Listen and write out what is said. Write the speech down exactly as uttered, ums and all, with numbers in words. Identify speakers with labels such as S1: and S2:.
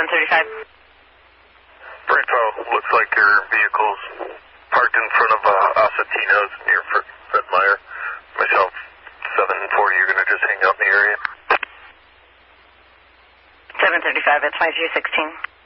S1: thirty-five.
S2: Bravo, looks like your vehicle's parked in front of uh, Asatino's near Fred Meyer. Myself, seven forty, you're going to just hang out in the area?
S1: seven thirty-five at twenty-two sixteen.